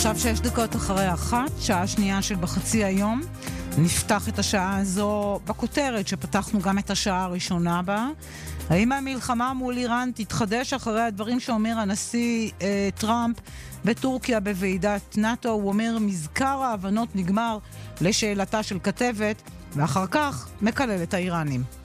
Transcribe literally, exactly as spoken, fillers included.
עכשיו שש דקות אחרי אחת, שעה שנייה של בחצי היום. נפתח את השעה הזו בכותרת שפתחנו גם את השעה הראשונה בה. האם המלחמה מול איראן תתחדש אחרי הדברים שאומר הנשיא אה, טראמפ בטורקיה בוועידת נאטו? הוא אומר מזכר ההבנות נגמר לשאלתה של כתבת, ואחר כך מקלל את האיראנים.